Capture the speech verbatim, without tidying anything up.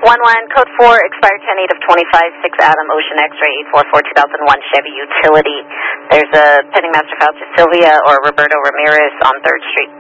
one one, code four, expired ten eight of twenty-five, six Adam, Ocean X-ray, eight four four, two thousand one, Chevy Utility. There's a pending master file to Sylvia or Roberto Ramirez on third Street.